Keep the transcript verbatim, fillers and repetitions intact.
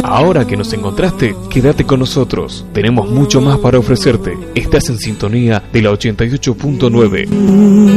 Ahora que nos encontraste, quédate con nosotros. Tenemos mucho más para ofrecerte. Estás en sintonía de la ochenta y ocho punto nueve.